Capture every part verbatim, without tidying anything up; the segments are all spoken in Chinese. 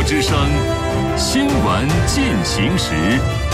之声，新闻进行时。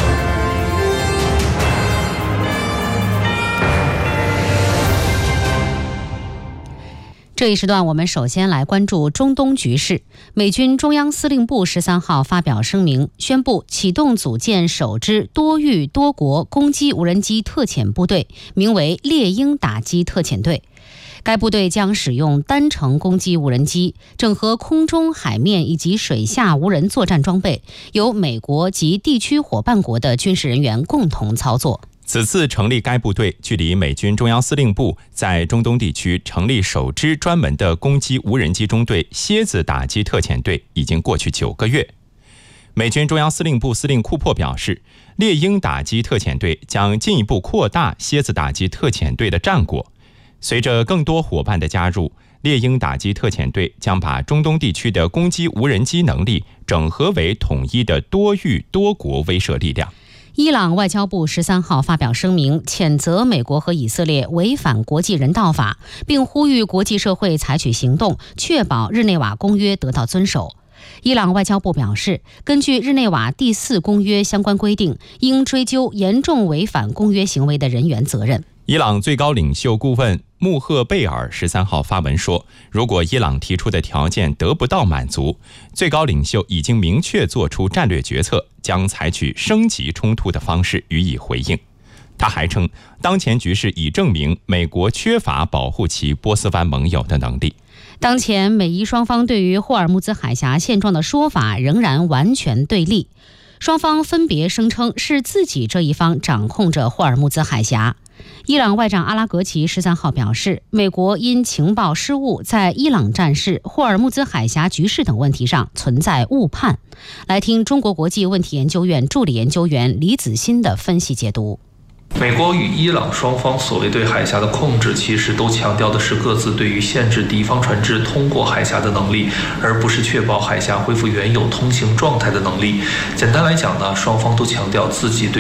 这一时段，我们首先来关注中东局势。美军中央司令部十三号发表声明，宣布启动组建首支多域多国攻击无人机特遣部队，名为猎鹰打击特遣队。该部队将使用单程攻击无人机，整合空中、海面以及水下无人作战装备，由美国及地区伙伴国的军事人员共同操作。 此次成立该部队，距离美军中央司令部在中东地区成立首支专门的攻击无人机中队蝎子打击特遣队已经过去九个月。美军中央司令部司令库珀表示，猎鹰打击特遣队将进一步扩大蝎子打击特遣队的战果。随着更多伙伴的加入，猎鹰打击特遣队将把中东地区的攻击无人机能力整合为统一的多域多国威慑力量。 伊朗外交部十三号发表声明，谴责美国和以色列违反国际人道法，并呼吁国际社会采取行动，确保日内瓦公约得到遵守。伊朗外交部表示，根据日内瓦第四公约相关规定，应追究严重违反公约行为的人员责任。 伊朗最高领袖顾问穆赫贝尔十三号发文说，如果伊朗提出的条件得不到满足，最高领袖已经明确做出战略决策，将采取升级冲突的方式予以回应。他还称，当前局势已证明美国缺乏保护其波斯湾盟友的能力。 当前美伊双方对于霍尔木兹海峡现状的说法仍然完全对立，双方分别声称是自己这一方掌控着霍尔木兹海峡。伊朗外长阿拉格齐十三号表示，美国因情报失误，在伊朗战事、霍尔木兹海峡局势等问题上存在误判。来听中国国际问题研究院助理研究员李子欣的分析解读。 美国与伊朗双方所谓对海峡的控制，其实都强调的是各自对于限制敌方船只通过海峡的能力，而不是确保海峡恢复原有通行状态的能力。简单来讲呢，双方都强调自己对